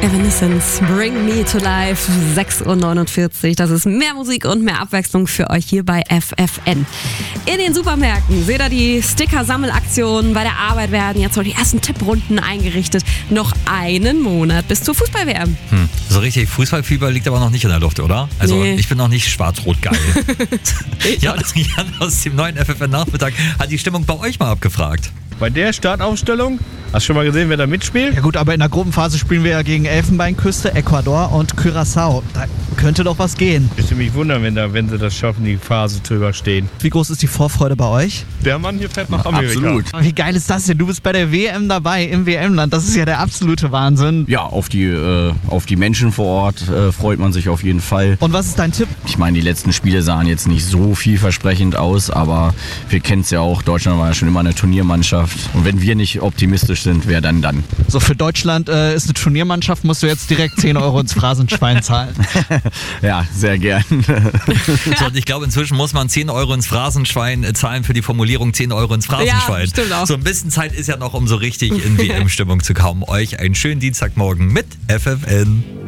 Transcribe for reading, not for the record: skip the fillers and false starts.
Evanescence, Bring Me to Life, 6:49 Uhr. Das ist mehr Musik und mehr Abwechslung für euch hier bei FFN. In den Supermärkten seht ihr die Sticker-Sammelaktionen. Bei der Arbeit werden jetzt noch die ersten Tipprunden eingerichtet. Noch einen Monat bis zur Fußball-WM. So richtig Fußballfieber liegt aber noch nicht in der Luft, oder? Also Nee. Ich bin noch nicht schwarz-rot-geil. Jan aus dem neuen FFN-Nachmittag hat die Stimmung bei euch mal abgefragt. Bei der Startaufstellung, hast du schon mal gesehen, wer da mitspielt? Ja gut, aber in der Gruppenphase spielen wir ja gegen Elfenbeinküste, Ecuador und Curaçao. Da könnte doch was gehen. Ich würde mich wundern, wenn sie das schaffen, die Phase zu überstehen. Wie groß ist die Vorfreude bei euch? Der Mann hier fährt nach Amerika. Absolut. Wie geil ist das denn? Du bist bei der WM dabei, im WM-Land. Das ist ja der absolute Wahnsinn. Ja, auf die Menschen vor Ort freut man sich auf jeden Fall. Und was ist dein Tipp? Ich meine, die letzten Spiele sahen jetzt nicht so vielversprechend aus, aber wir kennen es ja auch, Deutschland war ja schon immer eine Turniermannschaft. Und wenn wir nicht optimistisch sind, wer dann? So, für Deutschland ist eine Turniermannschaft, musst du jetzt direkt 10 Euro ins Phrasenschwein zahlen. Ja, sehr gern. So, und ich glaube, inzwischen muss man 10 Euro ins Phrasenschwein zahlen für die Formulierung 10 Euro ins Phrasenschwein. Ja, stimmt auch. So ein bisschen Zeit ist ja noch, um so richtig in WM-Stimmung zu kommen. Euch einen schönen Dienstagmorgen mit FFN.